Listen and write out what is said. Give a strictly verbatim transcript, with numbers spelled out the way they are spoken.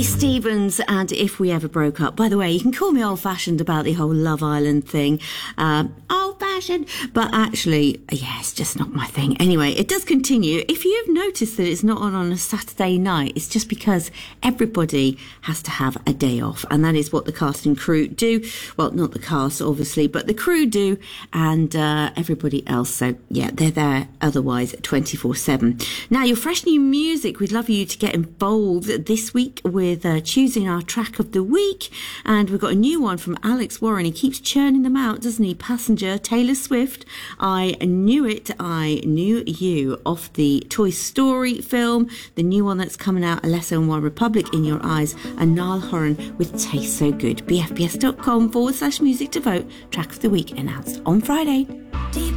Lee Stevens and If We Ever Broke Up. By the way, you can call me old-fashioned about the whole Love Island thing. Um, old-fashioned. But actually, yeah, it's just not my thing. Anyway, it does continue. If you've noticed that it's not on on a Saturday night, it's just because everybody has to have a day off. And that is what the cast and crew do. Well, not the cast, obviously, but the crew do. And uh, everybody else. So, yeah, they're there otherwise twenty-four seven. Now, your fresh new music, we'd love you to get involved this week with uh, choosing our track of the week, and we've got a new one from Alex Warren. He keeps churning them out, doesn't he? Passenger, Taylor Swift, I Knew It, I Knew You, off the Toy Story film, the new one that's coming out, Alesso and One Republic, In Your Eyes, and Niall Horan with Taste So Good. B F B S dot com forward slash music to vote, track of the week announced on Friday.